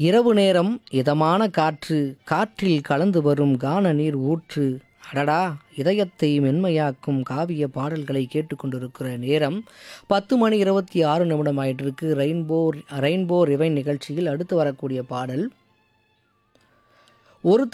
இரவு நேரம் இதமான காற்று, காற்றில் கலந்து வரும் கான நீர் ஊற்று. அடடா, இதயத்தை மென்மையாக்கும் காவிய பாடல்களை கேட்டுக்கொண்டிருக்கிற நேரம் 10 மணி 26 நிமிடம் ஆயிட்டிருக்கு. ரெயின்போ ரிவைன் நிகழ்ச்சியில் அடுத்து வரக்கூடிய பாடல், ஒரு